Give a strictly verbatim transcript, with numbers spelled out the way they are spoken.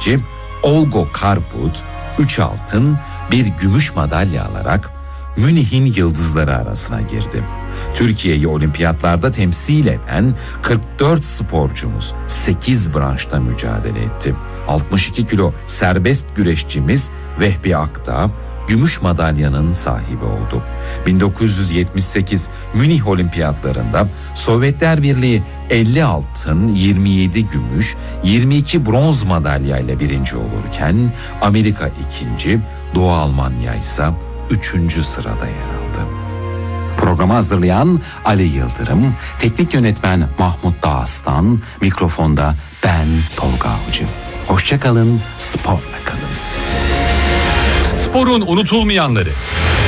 güreşçi Olgo Karput üç altın, bir gümüş madalya alarak Münih'in yıldızları arasına girdi. Türkiye'yi olimpiyatlarda temsil eden kırk dört sporcumuz sekiz branşta mücadele etti. altmış iki kilo serbest güreşçimiz Vehbi Akdağ gümüş madalyanın sahibi oldu. bin dokuz yüz yetmiş sekiz Münih Olimpiyatlarında Sovyetler Birliği elli altın, yirmi yedi gümüş, yirmi iki bronz madalyayla birinci olurken Amerika ikinci, Doğu Almanya ise üçüncü sırada yer aldı. Programı hazırlayan Ali Yıldırım, teknik yönetmen Mahmut Dağıstan, mikrofonda ben Tolga Avcı. Hoşça kalın, sporla kalın. Sporun unutulmayanları.